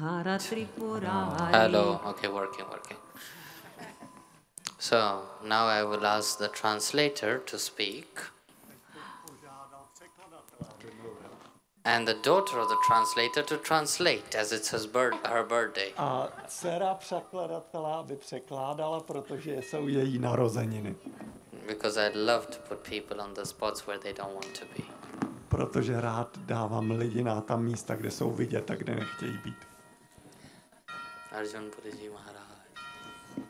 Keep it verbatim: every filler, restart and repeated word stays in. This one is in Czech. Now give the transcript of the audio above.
Hara Tripurari. Hello. Okay, working, working. So now I will ask the translator to speak. And the daughter of the translator to translate, as it's his bird, her birthday. A dcera překladatela, aby překládala, protože jsou její narozeniny. Because I love to put people on the spots where they don't want to be. Protože rád dávám lidi na tam místa, kde jsou vidět a kde nechtějí být. Arjun Puriji Maharaj.